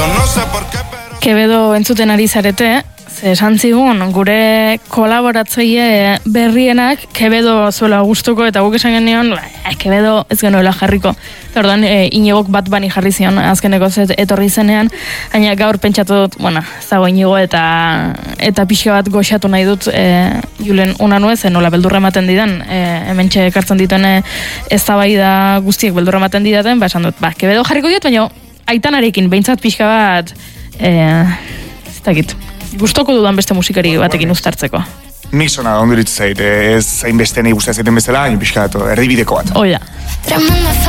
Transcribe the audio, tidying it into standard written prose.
Quevedo entzuten ari zarete, ze esan zigun, gure kolaboratzaile berrienak Quevedo zuela gustuko, eta guk esan genion, Quevedo ez genuela jarriko. Orduan, Iñigok bat bani jarri zion, azkeneko etorri zenean, baina gaur pentsatu dut, zago Iñigo eta pixka bat goxatu nahi dut Julen una nuez, nola beldurra ematen didan, hementxe ekartzen dituen eztabaida guztiek beldurra ematen didaten, esan dut, Quevedo jarriko diot, baina Aitanarekin, behintzat pixka bat, ez dakit, gustoko dudan beste musikari batekin uztartzeko. Nik zona onduritzen zait, ez zain beste nahi gustatzen zaiten bezala, hain pixka datu, erdibideko bat. Oida.